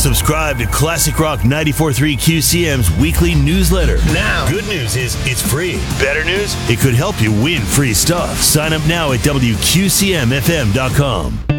Subscribe to Classic Rock 94.3 QCM's weekly newsletter. Now. Good news is it's free. Better news? It could help you win free stuff. Sign up now at WQCMFM.com.